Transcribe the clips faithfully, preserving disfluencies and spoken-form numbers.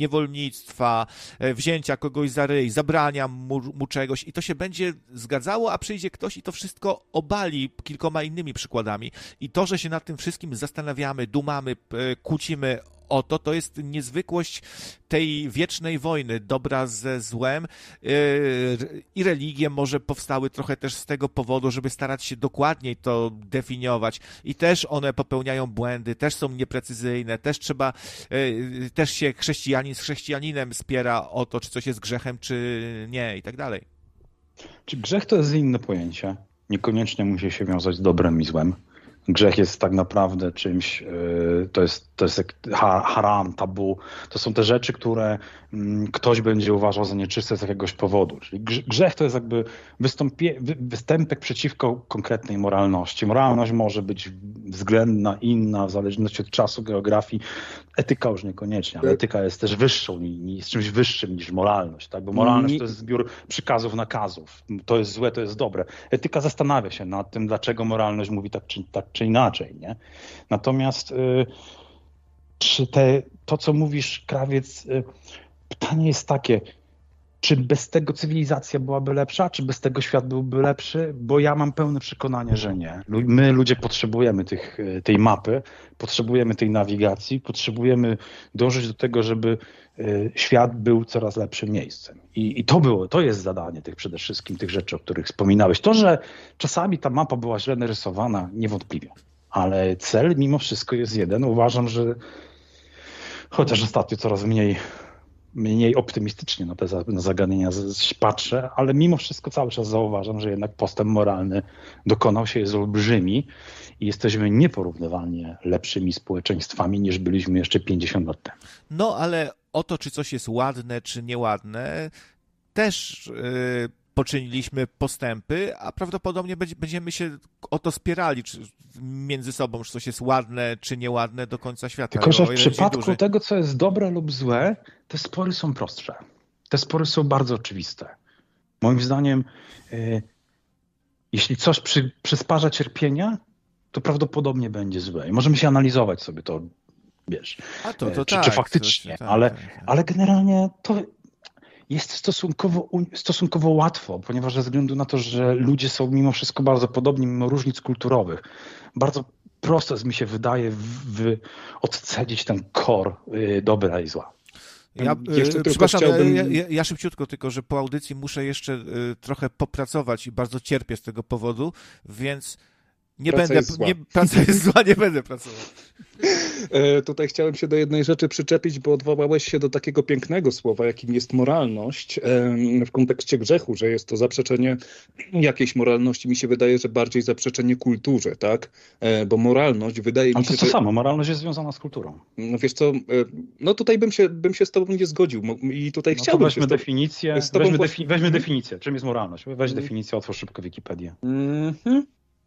niewolnictwa, wzięcia kogoś za ryj, zabrania mu, mu czegoś i to się będzie zgadzało, a przyjdzie ktoś i to wszystko obali kilkoma innymi przykładami. I to, że się nad tym wszystkim zastanawiamy, dumamy, kłócimy o to, to jest niezwykłość tej wiecznej wojny, dobra ze złem i religie może powstały trochę też z tego powodu, żeby starać się dokładniej to definiować i też one popełniają błędy, też są nieprecyzyjne, też trzeba, też się chrześcijanin z chrześcijaninem spiera o to, czy coś jest grzechem, czy nie i tak dalej. Czy grzech to jest inne pojęcie? Niekoniecznie musi się wiązać z dobrem i złem. Grzech jest tak naprawdę czymś, to jest, to jest jak haram, tabu. To są te rzeczy, które ktoś będzie uważał za nieczyste z jakiegoś powodu. Czyli grzech to jest jakby wystąpie, występek przeciwko konkretnej moralności. Moralność może być względna, inna, w zależności od czasu, geografii. Etyka już niekoniecznie, ale etyka jest też wyższą, jest czymś wyższym niż moralność. Tak? Bo moralność to jest zbiór przykazów, nakazów. To jest złe, to jest dobre. Etyka zastanawia się nad tym, dlaczego moralność mówi tak czy, tak, czy inaczej. Nie? Natomiast y, czy te, to, co mówisz, Krawiec, y, pytanie jest takie, czy bez tego cywilizacja byłaby lepsza, czy bez tego świat byłby lepszy? Bo ja mam pełne przekonanie, że nie. My ludzie potrzebujemy tych, tej mapy, potrzebujemy tej nawigacji, potrzebujemy dążyć do tego, żeby świat był coraz lepszym miejscem. I, i to było, to jest zadanie tych przede wszystkim tych rzeczy, o których wspominałeś. To, że czasami ta mapa była źle narysowana, niewątpliwie. Ale cel mimo wszystko jest jeden. Uważam, że chociaż ostatnio coraz mniej mniej optymistycznie na te na zagadnienia patrzę, ale mimo wszystko cały czas zauważam, że jednak postęp moralny dokonał się, jest olbrzymi i jesteśmy nieporównywalnie lepszymi społeczeństwami niż byliśmy jeszcze pięćdziesiąt lat temu. No ale o to, czy coś jest ładne, czy nieładne, też yy, poczyniliśmy postępy, a prawdopodobnie będziemy się o to spierali czy między sobą, czy coś jest ładne, czy nieładne do końca świata. Tylko, że w przypadku tego, co jest dobre lub złe, te spory są prostsze. Te spory są bardzo oczywiste. Moim zdaniem, yy, jeśli coś przy, przysparza cierpienia, to prawdopodobnie będzie złe. I możemy się analizować sobie to, wiesz, a to, to czy, tak, czy faktycznie, tak, ale, tak, tak. ale generalnie to jest stosunkowo, stosunkowo łatwo, ponieważ ze względu na to, że ludzie są mimo wszystko bardzo podobni, mimo różnic kulturowych. Bardzo prosto mi się wydaje w, w odcedzić ten core y, dobra i zła. Ja, y, przepraszam, chciałbym... ja, ja, ja szybciutko, tylko że po audycji muszę jeszcze y, trochę popracować i bardzo cierpię z tego powodu, więc nie praca będę, jest zła. Nie, praca jest zła, nie będę pracował. E, tutaj chciałem się do jednej rzeczy przyczepić, bo odwołałeś się do takiego pięknego słowa, jakim jest moralność e, w kontekście grzechu, że jest to zaprzeczenie jakiejś moralności. Mi się wydaje, że bardziej zaprzeczenie kulturze, tak? E, bo moralność wydaje Ale mi się, to to że... samo, moralność jest związana z kulturą. No wiesz co, e, no tutaj bym się, bym się z tobą nie zgodził i tutaj no chciałbym... weźmy się definicję, z tobą weźmy, właśnie... defi- weźmy definicję, czym jest moralność. Weź Mm. definicję, otwórz szybko Wikipedię. Mm-hmm.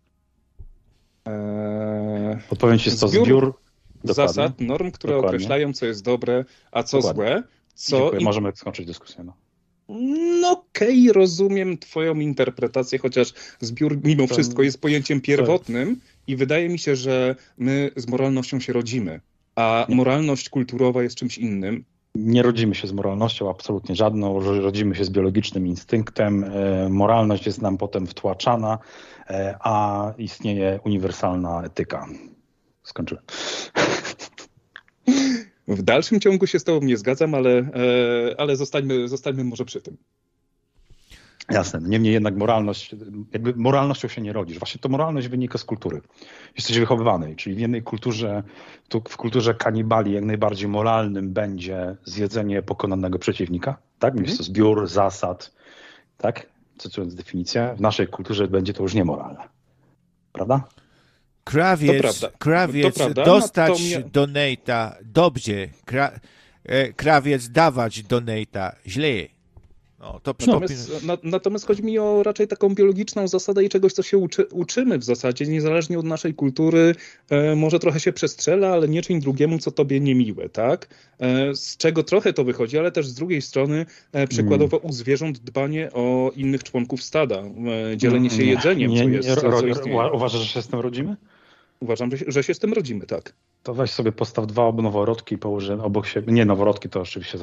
Eee, Odpowiedź jest to zbiór, zbiór zasad, norm, które Dokładnie. określają, co jest dobre, a co Dokładnie. złe. Co Dziękuję, i... możemy skończyć dyskusję. No. No okej, okay, rozumiem twoją interpretację, chociaż zbiór mimo To- wszystko jest pojęciem pierwotnym i wydaje mi się, że my z moralnością się rodzimy, a Nie. moralność kulturowa jest czymś innym. Nie rodzimy się z moralnością, absolutnie żadną. Rodzimy się z biologicznym instynktem. E, Moralność jest nam potem wtłaczana, e, a istnieje uniwersalna etyka. Skończyłem. W dalszym ciągu się z tobą nie zgadzam, ale, e, ale zostańmy, zostańmy może przy tym. Jasne. Niemniej jednak moralność, jakby moralnością się nie rodzisz. Właśnie to moralność wynika z kultury. Jesteś wychowywany, czyli w jednej kulturze, tu w kulturze kanibali jak najbardziej moralnym będzie zjedzenie pokonanego przeciwnika, tak? Jest to zbiór zasad, tak? Cytując definicję, w naszej kulturze będzie to już niemoralne. Prawda? Krawiec, prawda. krawiec To prawda, dostać natomia- donata dobrze, Kra, e, krawiec dawać donata źle. No, to Natomiast, na, natomiast chodzi mi o raczej taką biologiczną zasadę i czegoś, co się uczy, uczymy w zasadzie, niezależnie od naszej kultury. E, może trochę się przestrzela, ale nie czyń drugiemu, co tobie niemiłe, tak? E, z czego trochę to wychodzi, ale też z drugiej strony e, przykładowo u zwierząt dbanie o innych członków stada, e, dzielenie się Nie, jedzeniem, nie, co nie, jest... ro- co ro- istnieje. Uważasz, że się z tym rodzimy? Uważam, że się, że się z tym rodzimy, tak. To weź sobie postaw dwa noworodki i położy obok siebie. Nie, noworodki to oczywiście